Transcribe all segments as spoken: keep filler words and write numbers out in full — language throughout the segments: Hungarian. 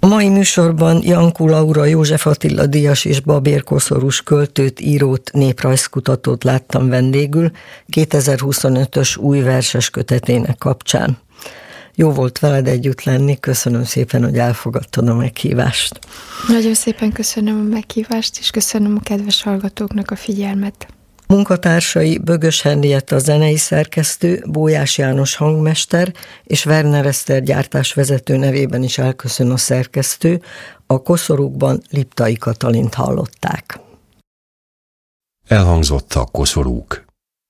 Mai műsorban Jankó Laura, József Attila díjas és Babér koszorús költőt, írót, néprajzkutatót láttam vendégül kétezer-huszonötös új verses kötetének kapcsán. Jó volt veled együtt lenni, köszönöm szépen, hogy elfogadtad a meghívást. Nagyon szépen köszönöm a meghívást, és köszönöm a kedves hallgatóknak a figyelmet. Munkatársai Bögös Henrietta a zenei szerkesztő, Bójás János hangmester és Werner Eszter gyártásvezető nevében is elköszön a szerkesztő, a koszorúkban Liptai Katalint hallották. Elhangzottak koszorúk.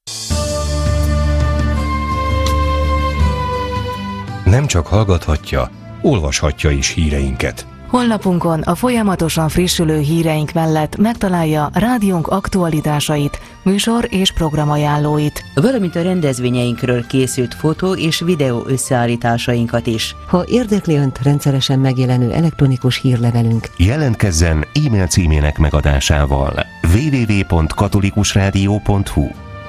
Nem csak hallgathatja, olvashatja is híreinket. Honlapunkon a folyamatosan frissülő híreink mellett megtalálja rádiónk aktualitásait, műsor és programajánlóit, valamint a rendezvényeinkről készült fotó és videó összeállításainkat is. Ha érdekli Önt rendszeresen megjelenő elektronikus hírlevelünk, jelentkezzen e-mail címének megadásával double-u double-u double-u pont katolikusrádió pont hu.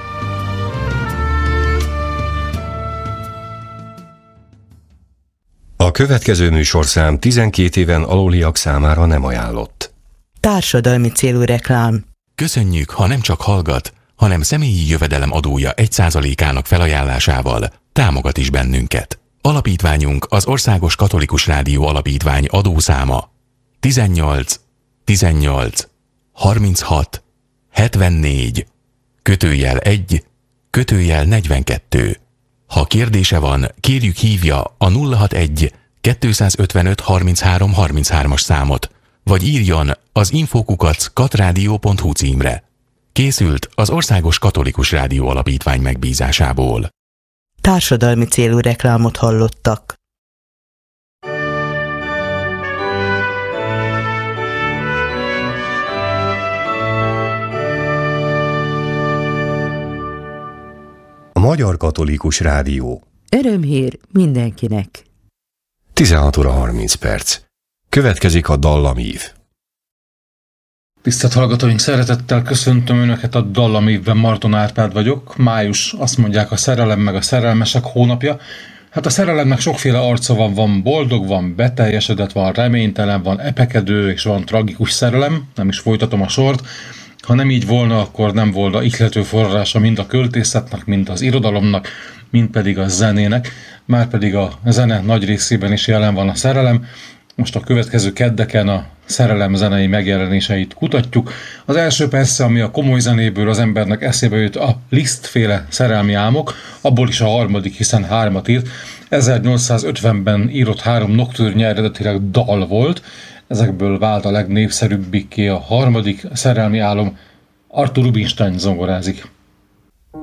A következő műsorszám tizenkét éven aluliak számára nem ajánlott. Társadalmi célú reklám. Köszönjük, ha nem csak hallgat, hanem személyi jövedelem adója egy százalékának felajánlásával támogat is bennünket. Alapítványunk az Országos Katolikus Rádió Alapítvány adószáma tizennyolc tizennyolc harminchat hetvennégy kötőjel egy kötőjel negyvenkettő. Ha kérdése van, kérjük hívja a nulla hatvanegy kettőszázötvenöt harminchárom harminchárom-as számot, vagy írjon az infókukac katrádió pont hu címre. Készült az Országos Katolikus Rádió Alapítvány megbízásából. Társadalmi célú reklámot hallottak. A Magyar Katolikus Rádió. Örömhír mindenkinek. tizenhat óra harminc perc. Következik a Dallamív. Tisztelt hallgatóink, szeretettel köszöntöm Önöket a Dallamívben. Marton Árpád vagyok. Május, azt mondják, a szerelem meg a szerelmesek hónapja. Hát a szerelemnek sokféle arca van, van boldog, van beteljesedett, van reménytelen, van epekedő és van tragikus szerelem. Nem is folytatom a sort. Ha nem így volna, akkor nem volna ihlető forrása mind a költészetnek, mind az irodalomnak, mind pedig a zenének. Márpedig a zene nagy részében is jelen van a szerelem. Most a következő keddeken a szerelem zenei megjelenéseit kutatjuk. Az első persze, ami a komoly zenéből az embernek eszébe jut, a Liszt-féle szerelmi álmok, abból is a harmadik, hiszen hármat írt. ezernyolcszázötvenben írott három nocturne eredetileg dal volt, ezekből vált a legnépszerűbbikké a harmadik szerelmi álom. Arthur Rubinstein zongorázik.